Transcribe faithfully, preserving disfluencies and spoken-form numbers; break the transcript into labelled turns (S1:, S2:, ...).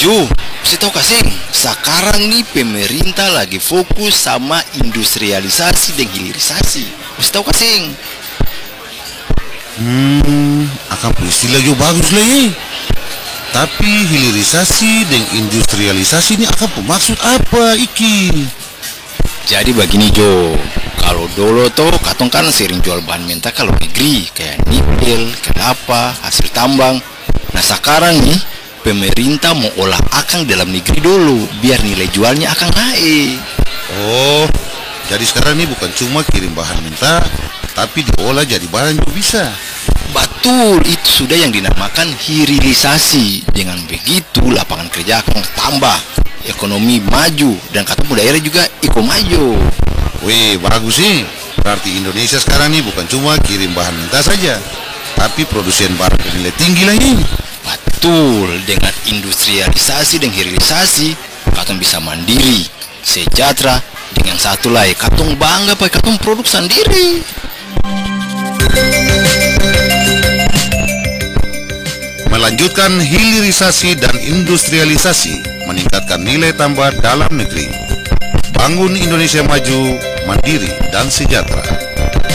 S1: Jo, saya tahu kasih, sekarang nih pemerintah lagi fokus sama industrialisasi dan hilirisasi. Saya tahu kasih.
S2: Hmm, akan istilah jo bagus lah ya. Tapi hilirisasi dan industrialisasi ini akan maksud apa iki?
S1: Jadi begini Jo, kalau dulu tuh katong kan sering jual bahan mentah kalau negeri kayak nikel, kelapa, hasil tambang. Nah sekarang nih pemerintah mau olah akang dalam negeri dulu biar nilai jualnya akan naik.
S2: Oh, jadi sekarang ini bukan cuma kirim bahan mentah, tapi diolah jadi barang juga bisa.
S1: Betul, itu sudah yang dinamakan hilirisasi. Dengan begitu lapangan kerja akan tambah, ekonomi maju, dan katong daerah juga ikut maju.
S2: Wih, bagus sih. Berarti Indonesia sekarang ini bukan cuma kirim bahan mentah saja, tapi produsen barang bernilai tinggi lagi.
S1: Betul, dengan industrialisasi dan hilirisasi katong bisa mandiri, sejahtera. Dengan satu lagi, katong bangga pakai katong produk sendiri.
S2: Melanjutkan hilirisasi dan industrialisasi, meningkatkan nilai tambah dalam negeri. Bangun Indonesia maju, mandiri dan sejahtera.